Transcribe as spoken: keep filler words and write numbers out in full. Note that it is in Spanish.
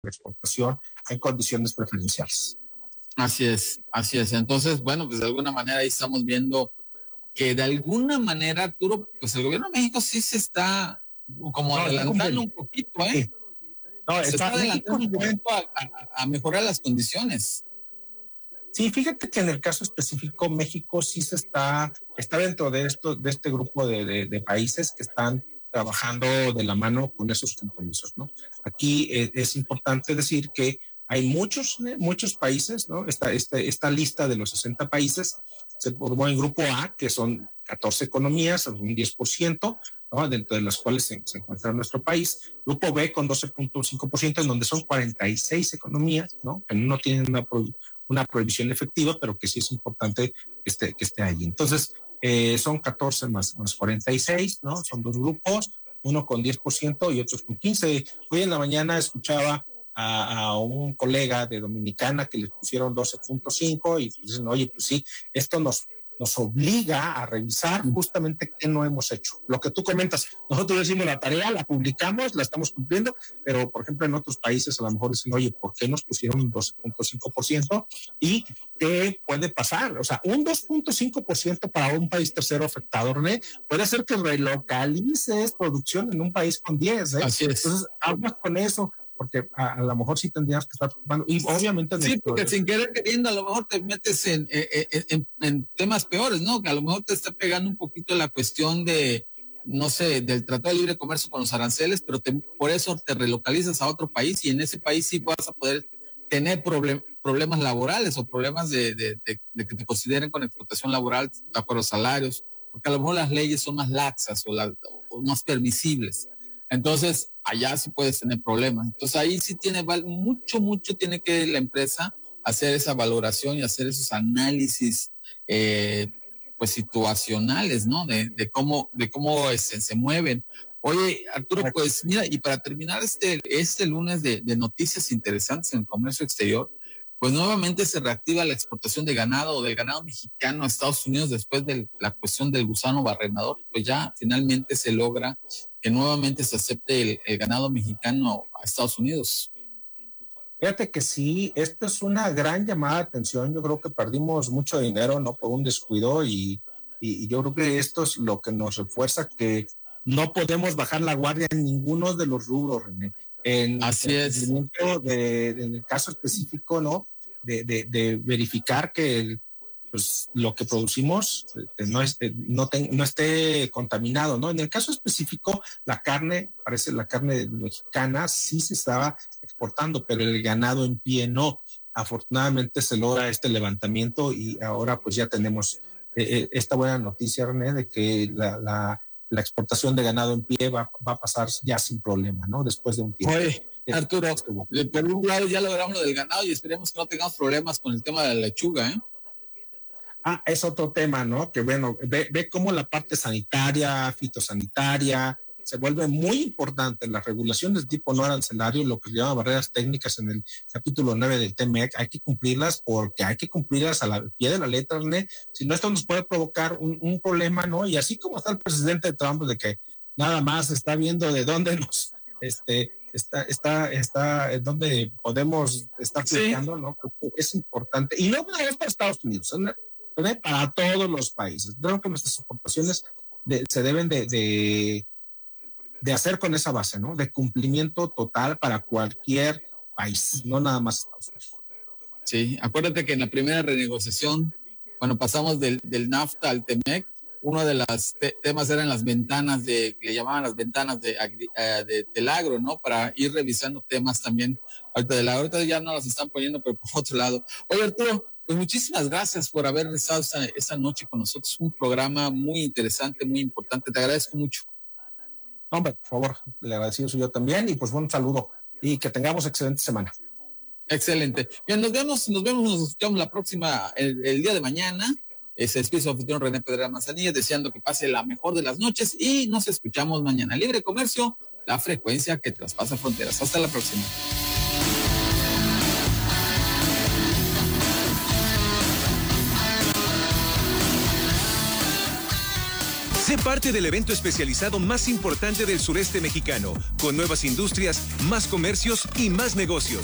exportación en condiciones preferenciales. Así es, así es. Entonces, bueno, pues de alguna manera ahí estamos viendo que de alguna manera, Arturo, pues el gobierno de México sí se está como no, adelantando un poquito, ¿eh? Sí. No, se está, está adelantando México, un poquito a, a, a mejorar las condiciones. Sí, fíjate que en el caso específico México sí se está, está dentro de esto, de este grupo de, de, de países que están trabajando de la mano con esos compromisos, ¿no? Aquí eh, es importante decir que hay muchos, muchos países, ¿no? Esta, esta, esta lista de los sesenta países se formó en grupo A, que son catorce economías, un diez por ciento, ¿no? Dentro de las cuales se, se encuentra nuestro país. Grupo B con doce punto cinco por ciento, en donde son cuarenta y seis economías, ¿no? Que no tienen una, una prohibición efectiva, pero que sí es importante que esté, que esté allí. Entonces, eh, son catorce más, más cuarenta y seis, ¿no? Son dos grupos, uno con diez por ciento y otros con quince. Hoy en la mañana escuchaba A, a un colega de Dominicana que les pusieron doce punto cinco y pues dicen, oye, pues sí, esto nos, nos obliga a revisar justamente qué no hemos hecho. Lo que tú comentas, nosotros decimos la tarea, la publicamos, la estamos cumpliendo, pero por ejemplo en otros países a lo mejor dicen, oye, ¿por qué nos pusieron doce punto cinco por ciento? ¿Y qué puede pasar? O sea, un dos punto cinco por ciento para un país tercero afectado, René, puede hacer que relocalices producción en un país con diez, ¿eh? Así es. Entonces, hablas con eso, porque a, a lo mejor sí tendrías que estar preocupando. Y obviamente... Sí, porque sin querer queriendo a lo mejor te metes en, en, en, en temas peores, ¿no? Que a lo mejor te está pegando un poquito la cuestión de, no sé, del Tratado de Libre Comercio con los aranceles, pero te, por eso te relocalizas a otro país y en ese país sí vas a poder tener problem, problemas laborales o problemas de, de, de, de que te consideren con explotación laboral de acuerdo a salarios, porque a lo mejor las leyes son más laxas o, la, o más permisibles. Entonces, allá sí puedes tener problemas. Entonces, ahí sí tiene mucho, mucho tiene que la empresa hacer esa valoración y hacer esos análisis, eh, pues, situacionales, ¿no? De, de cómo, de cómo este, se mueven. Oye, Arturo, pues, mira, y para terminar este, este lunes de, de noticias interesantes en el comercio exterior, pues nuevamente se reactiva la exportación de ganado o del ganado mexicano a Estados Unidos después de la cuestión del gusano barrenador, pues ya finalmente se logra que nuevamente se acepte el, el ganado mexicano a Estados Unidos. Fíjate que sí, esto es una gran llamada de atención. Yo creo que perdimos mucho dinero, ¿no? Por un descuido y, y, y yo creo que esto es lo que nos refuerza que no podemos bajar la guardia en ninguno de los rubros, René. En Así el es. De, de, en el caso específico, ¿no? De, de, de verificar que el, pues, lo que producimos eh, no, esté, no, ten, no esté contaminado, ¿no? En el caso específico, la carne, parece la carne mexicana sí se estaba exportando, pero el ganado en pie no. Afortunadamente se logra este levantamiento y ahora pues ya tenemos eh, esta buena noticia, René, de que la, la, la exportación de ganado en pie va, va a pasar ya sin problema, ¿no? Después de un tiempo. Oye, Arturo, por un lado ya logramos lo del ganado y esperemos que no tengamos problemas con el tema de la lechuga, ¿eh? Ah, es otro tema, ¿no? Que bueno, ve, ve cómo la parte sanitaria, fitosanitaria, se vuelve muy importante. Las regulaciones de tipo no arancelario, lo que se llama barreras técnicas en el capítulo nueve del T M E C, hay que cumplirlas porque hay que cumplirlas a la pie de la letra, ¿no? Si no, esto nos puede provocar un, un problema, ¿no? Y así como está el presidente Trump, de que nada más está viendo de dónde nos, este, está, está, está, dónde podemos estar fleteando, ¿no? Es importante. Y no es para Estados Unidos, ¿no? Para todos los países. Creo que nuestras exportaciones de, se deben de, de, de hacer con esa base, ¿no? De cumplimiento total para cualquier país, no nada más Estados Unidos. Sí, acuérdate que en la primera renegociación, cuando pasamos del, del NAFTA al T M E C, uno de los te temas eran las ventanas de, le llamaban las ventanas de, uh, de, del agro, ¿no? Para ir revisando temas también ahorita del agro. Ahorita ya no los están poniendo, pero por otro lado. Oye, Arturo, pues muchísimas gracias por haber estado esta, esta noche con nosotros. Un programa muy interesante, muy importante. Te agradezco mucho. Hombre, por favor, le agradecido soy yo también y pues un saludo y que tengamos excelente semana. Excelente. Bien, nos vemos, nos vemos, nos escuchamos la próxima, el, el día de mañana. Se despide su anfitrión René Pedrera Manzanilla, deseando que pase la mejor de las noches y nos escuchamos mañana. Libre Comercio, la frecuencia que traspasa fronteras. Hasta la próxima. Sé parte del evento especializado más importante del sureste mexicano, con nuevas industrias, más comercios y más negocios.